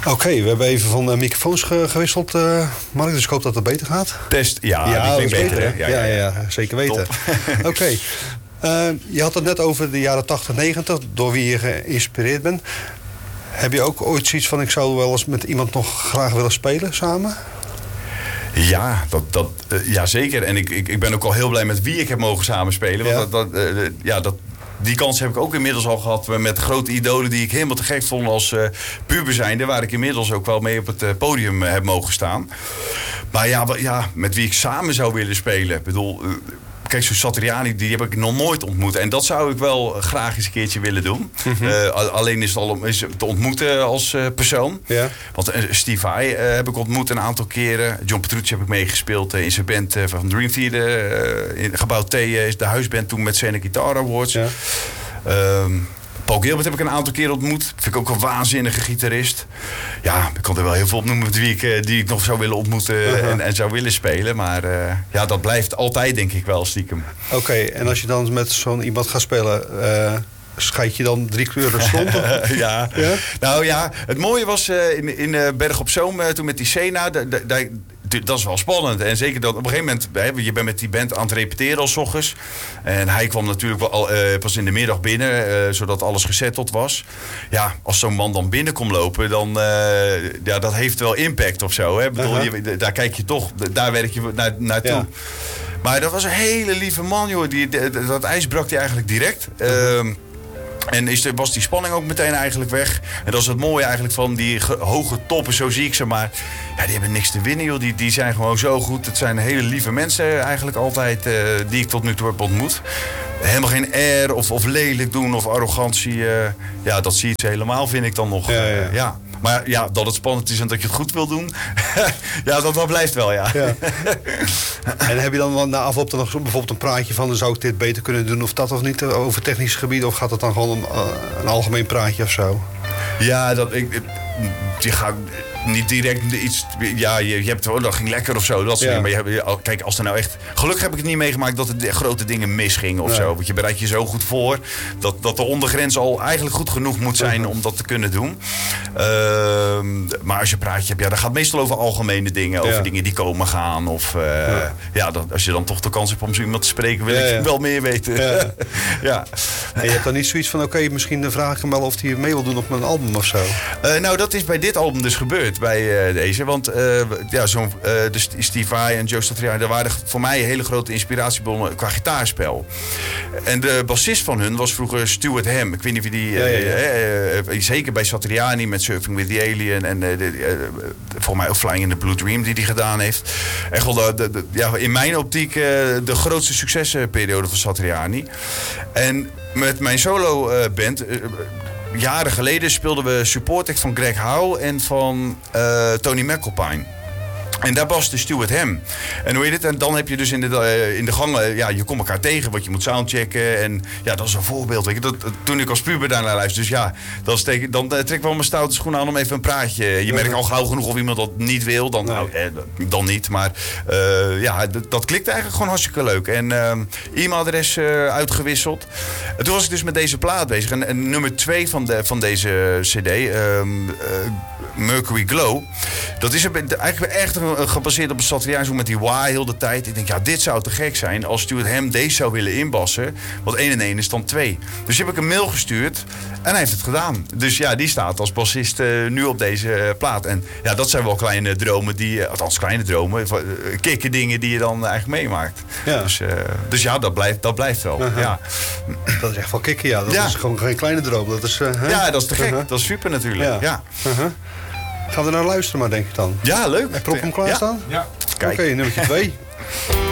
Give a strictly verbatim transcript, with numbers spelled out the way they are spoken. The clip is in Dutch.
Oké, okay, we hebben even van uh, microfoons ge- gewisseld, uh, Mark, dus ik hoop dat het beter gaat. Test, ja, ja die klinkt beter, beter, hè? Ja, ja, ja, ja, zeker weten. Oké, okay. uh, je had het net over de jaren tachtig, negentig, door wie je geïnspireerd bent. Heb je ook ooit zoiets van, ik zou wel eens met iemand nog graag willen spelen samen? Ja, dat, dat, uh, ja, zeker. En ik, ik, ik ben ook al heel blij met wie ik heb mogen samenspelen. Want ja. dat, dat, uh, ja, dat, die kans heb ik ook inmiddels al gehad met grote idolen die ik helemaal te gek vond als uh, puber zijnde. Waar ik inmiddels ook wel mee op het uh, podium uh, heb mogen staan. Maar ja, ja, met wie ik samen zou willen spelen. Ik bedoel, uh, kijk, zo'n Satriani, die heb ik nog nooit ontmoet. En dat zou ik wel graag eens een keertje willen doen. Mm-hmm. Uh, alleen is het al om is te ontmoeten als uh, persoon. Ja. Want uh, Steve Vai uh, heb ik ontmoet een aantal keren. John Petrucci heb ik meegespeeld uh, in zijn band uh, van Dream Theater. Uh, in Gebouw T uh, is de huisband toen met Scenic Guitar Awards. Ja. Um, Paul Gilbert heb ik een aantal keer ontmoet. Vind ik ook een waanzinnige gitarist. Ja, ik kan er wel heel veel opnoemen met wie ik, die ik nog zou willen ontmoeten uh-huh. en, en zou willen spelen. Maar uh, ja, dat blijft altijd denk ik wel stiekem. Oké, okay, en als je dan met zo'n iemand gaat spelen, Uh... scheid je dan drie kleuren stond? ja. ja, nou ja, het mooie was uh, in, in uh, Berg op Zoom, uh, toen met die Sena, d- d- d- dat is wel spannend. En zeker dat op een gegeven moment, hè, je bent met die band aan het repeteren al 's ochtends. En hij kwam natuurlijk wel al, uh, pas in de middag binnen, uh, zodat alles gesetteld was. Ja, als zo'n man dan binnen komt lopen, dan uh, ja, dat heeft wel impact of zo. Hè? Bedoel, uh-huh. je, daar kijk je toch, daar werk je naar, naartoe. Ja. Maar dat was een hele lieve man, joh. Die, dat ijs brak hij eigenlijk direct. Uh-huh. Uh, En is de, was die spanning ook meteen eigenlijk weg. En dat is het mooie eigenlijk van die ge, hoge toppen, zo zie ik ze maar. Ja, die hebben niks te winnen, joh. Die, die zijn gewoon zo goed. Het zijn hele lieve mensen eigenlijk altijd uh, die ik tot nu toe heb ontmoet. Helemaal geen air of, of lelijk doen of arrogantie. Uh, ja, dat zie je helemaal, vind ik dan nog. Ja, ja. Uh, ja. Maar ja, dat het spannend is en dat je het goed wil doen. ja, dat, dat blijft wel, ja. ja. En heb je dan na afloop dan nog bijvoorbeeld een praatje van, dan zou ik dit beter kunnen doen of dat of niet over technisch gebied? Of gaat het dan gewoon een, een algemeen praatje of zo? Ja, dat ik. Je gaat niet direct iets. Ja, je, je hebt. Oh, dat ging lekker of zo. Dat soort ja. dingen. Maar je hebt, kijk, als er nou echt. Gelukkig heb ik het niet meegemaakt dat er de grote dingen misgingen of nee. zo. Want je bereidt je zo goed voor. Dat, dat de ondergrens al eigenlijk goed genoeg moet zijn uh-huh. om dat te kunnen doen. Uh, maar als je praatje hebt, ja, dat gaat meestal over algemene dingen. Over ja. dingen die komen gaan. Of uh, ja, ja dat, als je dan toch de kans hebt om zo iemand te spreken, wil ja, ik ja. wel meer weten. Ja. ja. En je hebt dan niet zoiets van, oké, okay, misschien vraag ik hem wel of hij mee wil doen op mijn album of zo. Uh, nou, dat is bij dit album dus gebeurd. Bij uh, deze, want uh, ja, zo'n uh, de Steve Vai en Joe Satriani, daar waren voor mij hele grote inspiratiebronnen qua gitaarspel. En de bassist van hun was vroeger Stuart Ham. Ik weet niet of je die, uh, ja, ja, ja. Uh, uh, zeker bij Satriani met Surfing with the Alien en uh, de, uh, voor mij ook Flying in the Blue Dream die hij gedaan heeft. Echt wel de, de, de, ja, in mijn optiek uh, de grootste succesperiode van Satriani. En met mijn solo uh, band. Uh, Jaren geleden speelden we support act van Greg Howe en van uh, Tony McAlpine. En daar baste Stuart Ham. En hoe heet het? En dan heb je dus in de, uh, in de gangen, ja, je komt elkaar tegen, wat je moet soundchecken. En ja, dat is een voorbeeld. Weet je. Dat, toen ik als puber daarnaar luisterde, dus ja, dan, steek, dan uh, trek ik wel mijn stoute schoenen aan om even een praatje. Je merkt al gauw genoeg of iemand dat niet wil, dan, nee. nou, eh, dan niet. Maar uh, ja, d- dat klikt eigenlijk gewoon hartstikke leuk. En uh, e-mailadres uh, uitgewisseld. En toen was ik dus met deze plaat bezig. En, en nummer twee van, de, van deze cd, um, uh, Mercury Glow, dat is een, eigenlijk echt gebaseerd op een Satriani, zo met die wah heel de tijd. Ik denk, ja, dit zou te gek zijn als Stuart Ham deze zou willen inbassen. Want één en één is dan twee. Dus heb ik een mail gestuurd en hij heeft het gedaan. Dus ja, die staat als bassist uh, nu op deze uh, plaat. En ja, dat zijn wel kleine dromen, die, uh, althans kleine dromen, uh, kikke dingen die je dan eigenlijk meemaakt. Ja. Dus, uh, dus ja, dat blijft, dat blijft wel. Uh-huh. Ja. Dat is echt wel kicken, ja. Dat ja. is gewoon geen kleine droom. Dat is, uh, huh? Ja, dat is te gek. Uh-huh. Dat is super natuurlijk. Ja. Ja. Uh-huh. Gaan we naar luisteren maar, denk ik dan. Ja, leuk. En prop hem klaarstaan? Ja. ja. Oké, okay, nummertje twee.